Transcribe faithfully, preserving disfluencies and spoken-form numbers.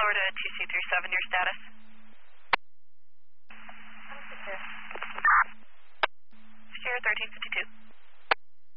Tower to two C three seven, your status? Secure thirteen fifty-two.